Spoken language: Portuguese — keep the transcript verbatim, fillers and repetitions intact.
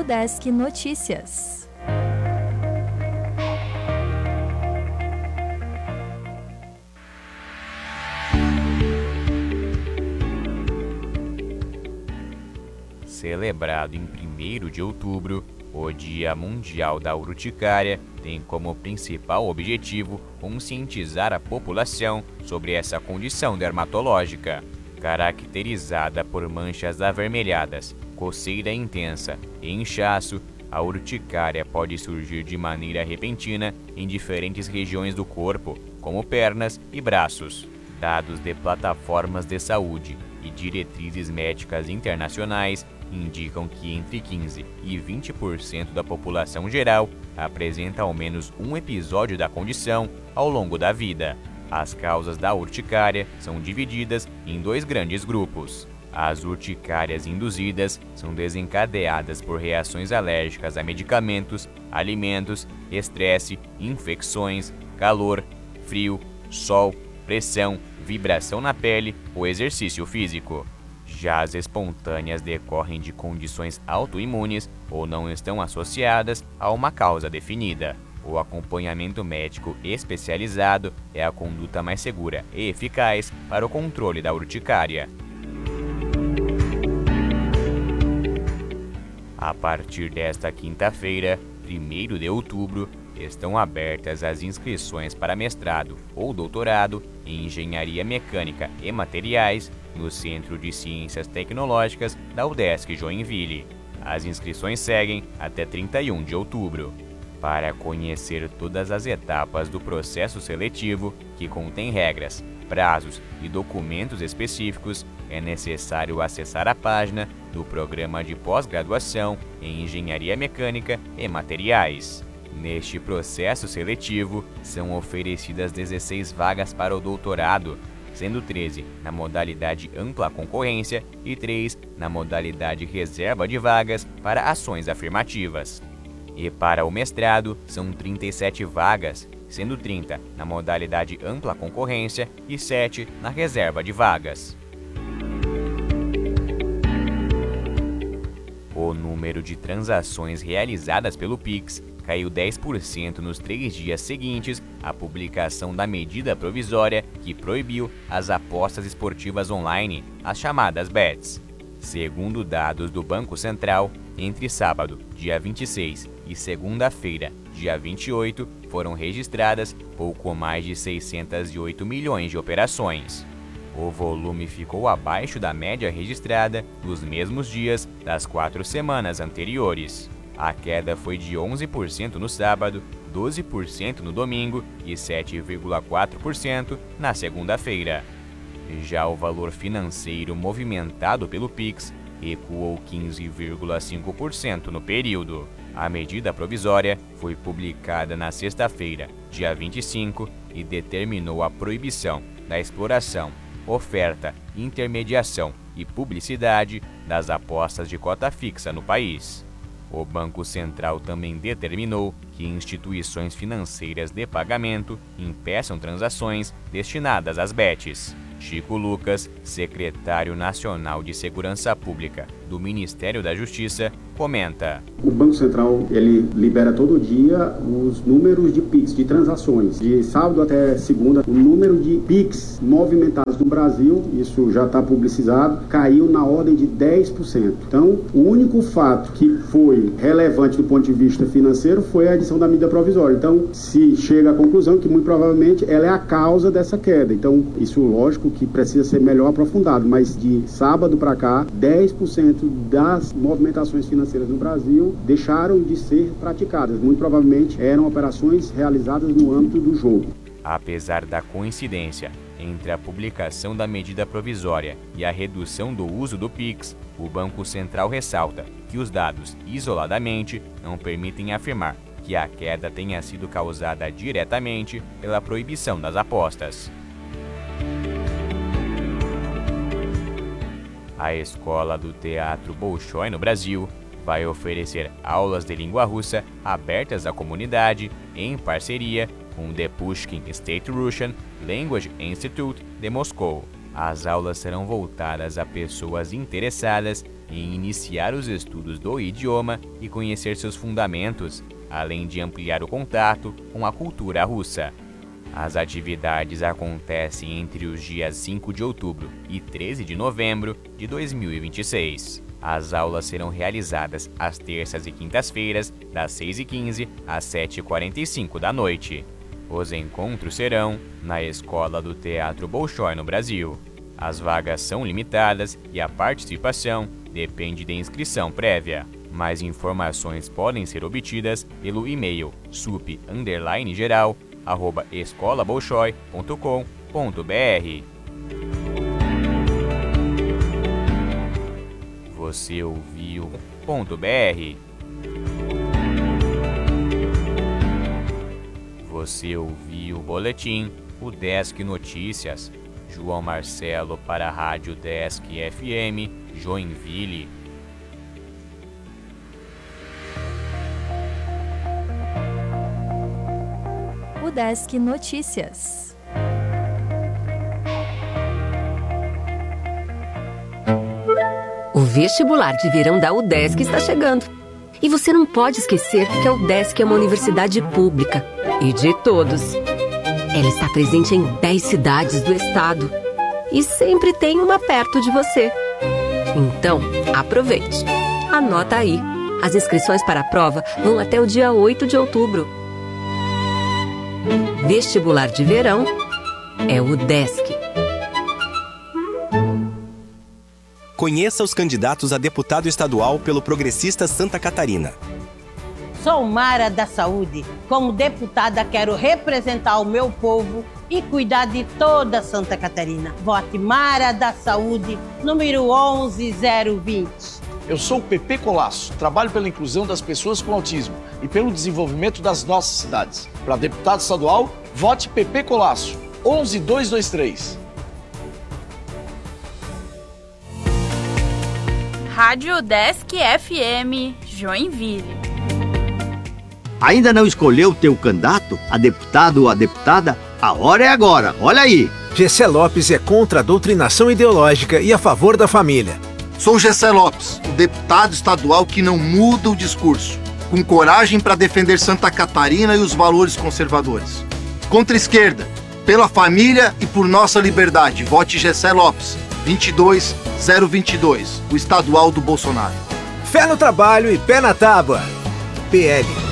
Udesc Notícias. Celebrado em primeiro de outubro, o Dia Mundial da Urticária tem como principal objetivo conscientizar a população sobre essa condição dermatológica. Caracterizada por manchas avermelhadas, coceira intensa e inchaço, a urticária pode surgir de maneira repentina em diferentes regiões do corpo, como pernas e braços. Dados de plataformas de saúde e diretrizes médicas internacionais indicam que entre quinze e vinte por cento da população geral apresenta ao menos um episódio da condição ao longo da vida. As causas da urticária são divididas em dois grandes grupos. As urticárias induzidas são desencadeadas por reações alérgicas a medicamentos, alimentos, estresse, infecções, calor, frio, sol, pressão, vibração na pele ou exercício físico. Já as espontâneas decorrem de condições autoimunes ou não estão associadas a uma causa definida. O acompanhamento médico especializado é a conduta mais segura e eficaz para o controle da urticária. A partir desta quinta-feira, primeiro de outubro, estão abertas as inscrições para mestrado ou doutorado em Engenharia Mecânica e Materiais no Centro de Ciências Tecnológicas da Udesc Joinville. As inscrições seguem até trinta e um de outubro. Para conhecer todas as etapas do processo seletivo, que contém regras, prazos e documentos específicos, é necessário acessar a página do Programa de Pós-Graduação em Engenharia Mecânica e Materiais. Neste processo seletivo, são oferecidas dezesseis vagas para o doutorado, sendo treze na modalidade ampla concorrência e três na modalidade reserva de vagas para ações afirmativas. E para o mestrado, são trinta e sete vagas, sendo trinta na modalidade ampla concorrência e sete na reserva de vagas. O número de transações realizadas pelo Pix caiu dez por cento nos três dias seguintes à publicação da medida provisória que proibiu as apostas esportivas online, as chamadas bets. Segundo dados do Banco Central, entre sábado, dia vinte e seis, e segunda-feira, dia vinte e oito, foram registradas pouco mais de seiscentos e oito milhões de operações. O volume ficou abaixo da média registrada nos mesmos dias das quatro semanas anteriores. A queda foi de onze por cento no sábado, doze por cento no domingo e sete vírgula quatro por cento na segunda-feira. Já o valor financeiro movimentado pelo Pix recuou quinze vírgula cinco por cento no período. A medida provisória foi publicada na sexta-feira, dia vinte e cinco, e determinou a proibição da exploração, oferta, intermediação e publicidade das apostas de cota fixa no país. O Banco Central também determinou que instituições financeiras de pagamento impeçam transações destinadas às bets. Chico Lucas, secretário nacional de Segurança Pública do Ministério da Justiça, comenta: o Banco Central ele libera todo dia os números de Pix, de transações. De sábado até segunda, o número de Pix movimentados do Brasil, isso já está publicizado, caiu na ordem de dez por cento. Então, o único fato que foi relevante do ponto de vista financeiro foi a edição da medida provisória. Então, se chega à conclusão que, muito provavelmente, ela é a causa dessa queda. Então, isso, lógico, que precisa ser melhor aprofundado, mas de sábado para cá, dez por cento das movimentações financeiras no Brasil deixaram de ser praticadas. Muito provavelmente eram operações realizadas no âmbito do jogo. Apesar da coincidência entre a publicação da medida provisória e a redução do uso do Pix, o Banco Central ressalta que os dados, isoladamente, não permitem afirmar que a queda tenha sido causada diretamente pela proibição das apostas. A Escola do Teatro Bolshoi no Brasil vai oferecer aulas de língua russa abertas à comunidade em parceria com o The Pushkin State Russian Language Institute de Moscou. As aulas serão voltadas a pessoas interessadas em iniciar os estudos do idioma e conhecer seus fundamentos, além de ampliar o contato com a cultura russa. As atividades acontecem entre os dias cinco de outubro e treze de novembro de dois mil e vinte e seis. As aulas serão realizadas às terças e quintas-feiras, das seis e quinze às sete e quarenta e cinco da noite. Os encontros serão na Escola do Teatro Bolshoi, no Brasil. As vagas são limitadas e a participação depende de inscrição prévia. Mais informações podem ser obtidas pelo e-mail sup underline geral arroba escola bolshoi ponto com ponto br. Você ouviu ponto br. Você ouviu o boletim, o Desk Notícias. João Marcelo para a Rádio Desk F M, Joinville. O Desk Notícias. O vestibular de verão da UDESC está chegando. E você não pode esquecer que a UDESC é uma universidade pública e de todos. Ela está presente em dez cidades do estado e sempre tem uma perto de você. Então, aproveite. Anota aí. As inscrições para a prova vão até o dia oito de outubro. Vestibular de verão é o UDESC. Conheça os candidatos a deputado estadual pelo Progressista Santa Catarina. Sou Mara da Saúde. Como deputada, quero representar o meu povo e cuidar de toda Santa Catarina. Vote Mara da Saúde, número onze zero vinte. Eu sou o Pepe Colasso, trabalho pela inclusão das pessoas com autismo e pelo desenvolvimento das nossas cidades. Para deputado estadual, vote Pepe Colasso, onze dois dois três. Rádio Desk F M, Joinville. Ainda não escolheu o teu candidato, a deputado ou a deputada? A hora é agora, olha aí! Gessé Lopes é contra a doutrinação ideológica e a favor da família. Sou Gessé Lopes, o deputado estadual que não muda o discurso, com coragem para defender Santa Catarina e os valores conservadores. Contra a esquerda, pela família e por nossa liberdade, vote Gessé Lopes, vinte e dois zero vinte e dois, o estadual do Bolsonaro. Fé no trabalho e pé na tábua. P L.